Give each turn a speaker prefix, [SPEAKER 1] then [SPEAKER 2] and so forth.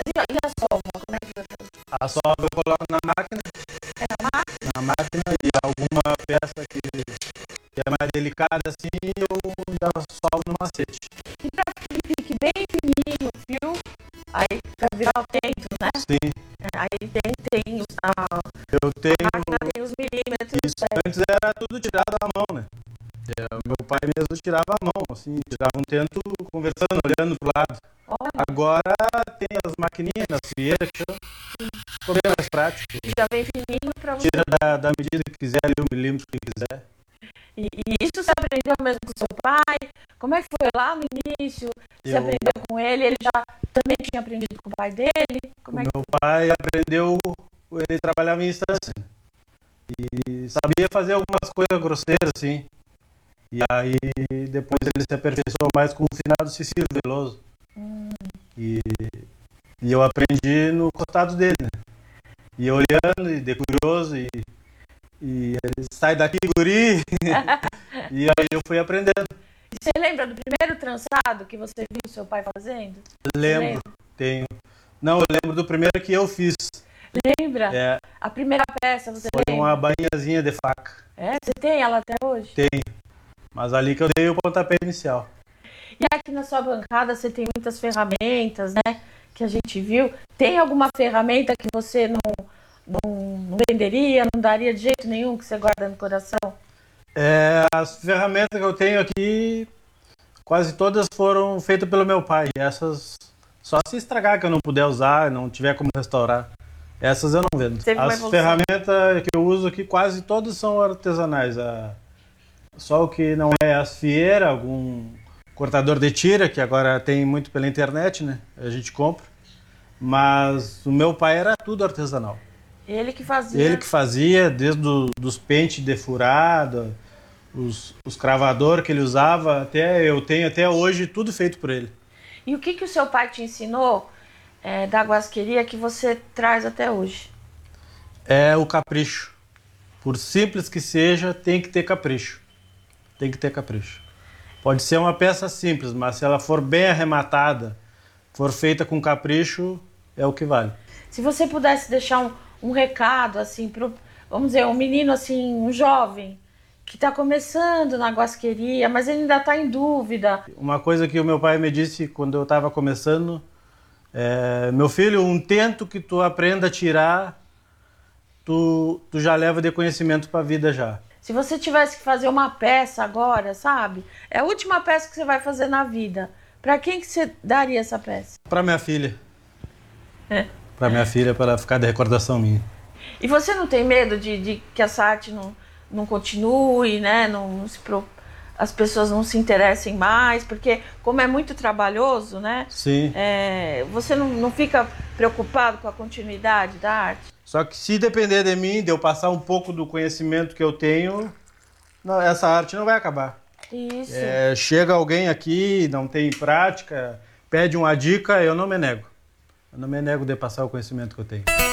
[SPEAKER 1] Mas e a sova? Como é que vai fazer?
[SPEAKER 2] A sova eu coloco na máquina.
[SPEAKER 1] É na máquina?
[SPEAKER 2] Na máquina e alguma peça que é mais delicada assim, eu já solvo no macete.
[SPEAKER 1] E pra que fique bem fininho o fio, aí pra virar o tento, né?
[SPEAKER 2] Sim.
[SPEAKER 1] Aí tem
[SPEAKER 2] Eu tenho.
[SPEAKER 1] a máquina tem os milímetros.
[SPEAKER 2] Isso. Antes era tudo tirado à mão, né? O meu pai mesmo tirava à mão, assim, tirava um tento conversando, olhando pro lado.
[SPEAKER 1] Olha,
[SPEAKER 2] Agora tem as maquininhas, as fieiras, que ficou bem mais prático.
[SPEAKER 1] já vem fininho pra você.
[SPEAKER 2] Tira da medida que quiser, ali, o milímetro que quiser.
[SPEAKER 1] E isso você aprendeu mesmo com seu pai? Como é que foi lá no início? Você aprendeu com ele? Ele já também tinha aprendido com o pai dele? Como é que...
[SPEAKER 2] Meu pai aprendeu, ele trabalhava em instância. E sabia fazer algumas coisas grosseiras, assim. E aí depois ele se aperfeiçoou mais com o finado Cecílio Veloso. E eu aprendi no costado dele, né? E olhando, e de curioso, e ele sai daqui, guri. E aí eu fui aprendendo.
[SPEAKER 1] E você lembra do primeiro trançado que você viu seu pai fazendo?
[SPEAKER 2] Lembro, tenho. Não, eu lembro do primeiro que eu fiz.
[SPEAKER 1] Lembra?
[SPEAKER 2] É,
[SPEAKER 1] A primeira peça, você
[SPEAKER 2] foi
[SPEAKER 1] lembra?
[SPEAKER 2] uma bainhazinha de faca.
[SPEAKER 1] É, você tem ela até hoje?
[SPEAKER 2] Tenho. Mas ali que eu dei o pontapé inicial.
[SPEAKER 1] E aqui na sua bancada você tem muitas ferramentas, né? Que a gente viu. Tem alguma ferramenta que você não venderia, não daria de jeito nenhum, que você guarda no coração?
[SPEAKER 2] As ferramentas que eu tenho aqui, quase todas foram feitas pelo meu pai. Essas, só se estragar que eu não puder usar, não tiver como restaurar. Essas eu não vendo.
[SPEAKER 1] Teve uma
[SPEAKER 2] As
[SPEAKER 1] evolução.
[SPEAKER 2] ferramentas que eu uso aqui, quase todas são artesanais. Só o que não é as fieiras, algum cortador de tira, que agora tem muito pela internet, né? A gente compra. Mas o meu pai era tudo artesanal.
[SPEAKER 1] Ele que fazia.
[SPEAKER 2] Ele que fazia, desde dos pentes defurados, os cravadores que ele usava, eu tenho até hoje tudo feito por ele.
[SPEAKER 1] E o que o seu pai te ensinou da guasqueria que você traz até hoje?
[SPEAKER 2] É o capricho. Por simples que seja, tem que ter capricho. Tem que ter capricho. Pode ser uma peça simples, mas se ela for bem arrematada, for feita com capricho, é o que vale.
[SPEAKER 1] Se você pudesse deixar um recado, assim, vamos dizer, um menino, assim, um jovem, que está começando na guasqueria, mas ele ainda está em dúvida.
[SPEAKER 2] Uma coisa que o meu pai me disse quando eu estava começando, meu filho, um tento que tu aprenda a tirar, tu já leva de conhecimento para a vida já.
[SPEAKER 1] Se você tivesse que fazer uma peça agora, sabe? É a última peça que você vai fazer na vida. Para quem que você daria essa peça?
[SPEAKER 2] Para minha filha.
[SPEAKER 1] É.
[SPEAKER 2] Para minha filha, para ficar de recordação minha.
[SPEAKER 1] E você não tem medo de que essa arte não continue, né? As pessoas não se interessem mais, porque como é muito trabalhoso, né?
[SPEAKER 2] Sim.
[SPEAKER 1] Você não fica preocupado com a continuidade da arte?
[SPEAKER 2] Só que se depender de mim, de eu passar um pouco do conhecimento que eu tenho, essa arte não vai acabar.
[SPEAKER 1] Isso.
[SPEAKER 2] Chega alguém aqui, não tem prática, pede uma dica, eu não me nego. Eu não me nego de passar o conhecimento que eu tenho.